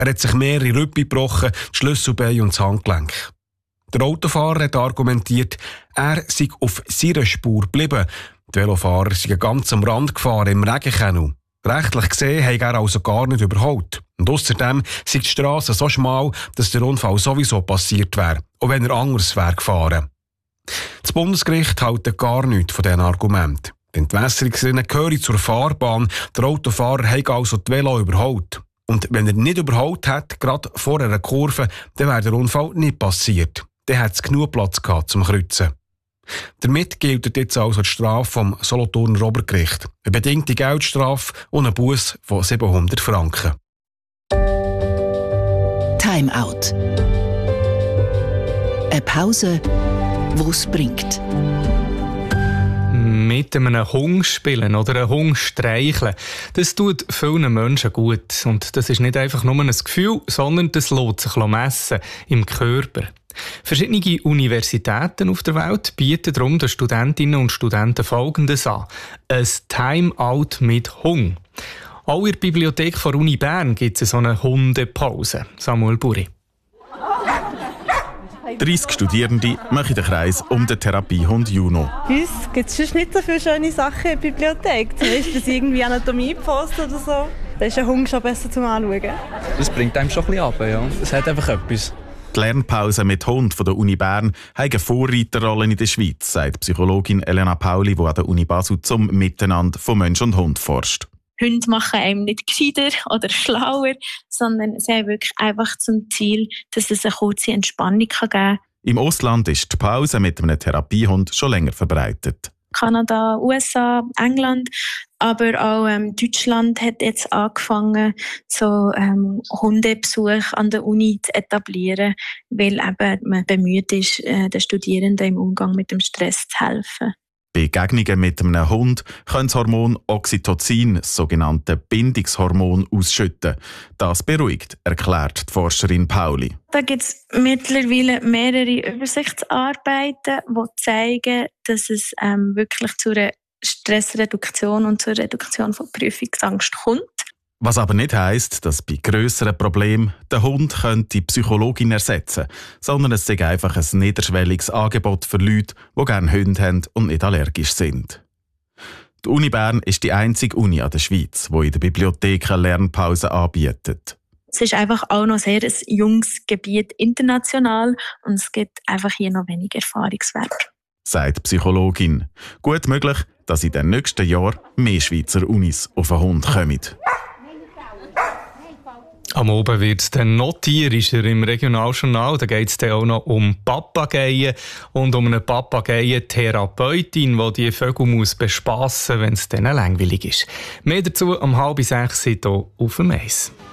Er hat sich mehrere Rippen gebrochen, die Schlüsselbeine und das Handgelenk. Der Autofahrer hat argumentiert, er sei auf seiner Spur geblieben. Die Velofahrer sind ganz am Rand gefahren, im Regenkännel. Rechtlich gesehen hat er also gar nicht überholt. Und außerdem sei die Strasse so schmal, dass der Unfall sowieso passiert wäre, auch wenn er anders wäre gefahren. Das Bundesgericht hält gar nichts von diesen Argumenten. Die Entwässerungsrinne gehören zur Fahrbahn. Der Autofahrer hat also die Velo überholt. Und wenn er nicht überholt hätte, gerade vor einer Kurve, dann wäre der Unfall nicht passiert. Dann hätte es genug Platz gehabt zum Kreuzen. Damit gilt jetzt also die Strafe vom Solothurner Obergericht. Eine bedingte Geldstrafe und ein Buß von 700 Franken. Time Out. Eine Pause, die es bringt. Mit einem Hund spielen oder einen Hund streicheln, das tut vielen Menschen gut. Und das ist nicht einfach nur ein Gefühl, sondern das lässt sich messen im Körper. Verschiedene Universitäten auf der Welt bieten darum den Studentinnen und Studenten Folgendes an: ein Time-out mit Hund. Auch in der Bibliothek von Uni Bern gibt es so eine Hundepause. Samuel Buri. 30 Studierende machen den Kreis um den Therapiehund Juno. Bei uns gibt es sonst nicht so viele schöne Sachen in der Bibliothek. Zum Beispiel irgendwie Anatomie-Post oder so. Da ist ein Hund schon besser zum Anschauen. Das bringt einem schon ein bisschen runter, ja. Es hat einfach etwas. Die Lernpause mit Hund von der Uni Bern hat eine Vorreiterrolle in der Schweiz, sagt Psychologin Elena Pauli, die an der Uni Basel zum Miteinander von Mensch und Hund forscht. Hunde machen einem nicht gescheiter oder schlauer, sondern sie haben wirklich einfach zum Ziel, dass es eine kurze Entspannung geben kann. Im Ausland ist die Pause mit einem Therapiehund schon länger verbreitet. Kanada, USA, England, aber auch Deutschland hat jetzt angefangen, so Hundebesuch an der Uni zu etablieren, weil eben man bemüht ist, den Studierenden im Umgang mit dem Stress zu helfen. Bei Begegnungen mit einem Hund können das Hormon Oxytocin, das sogenannte Bindungshormon, ausschütten. Das beruhigt, erklärt die Forscherin Pauli. Da gibt es mittlerweile mehrere Übersichtsarbeiten, die zeigen, dass es wirklich zu einer Stressreduktion und zur Reduktion von Prüfungsangst kommt. Was aber nicht heisst, dass bei grösseren Problemen der Hund die Psychologin ersetzen könnte, sondern es sei einfach ein niederschwelliges Angebot für Leute, die gerne Hunde haben und nicht allergisch sind. Die Uni Bern ist die einzige Uni an der Schweiz, die in der Bibliothek eine Lernpause anbietet. Es ist einfach auch noch sehr ein junges Gebiet international und es gibt einfach hier noch wenig Erfahrungswert. Sagt die Psychologin. Gut möglich, dass in den nächsten Jahren mehr Schweizer Unis auf einen Hund kommen. Am Abend wird es dann noch tierischer im Regionaljournal. Da geht es dann auch noch um Papageien und um eine Papageientherapeutin, die Vögel muss bespassen muss, wenn es denen langweilig ist. Mehr dazu um 5:30 hier auf dem Eis.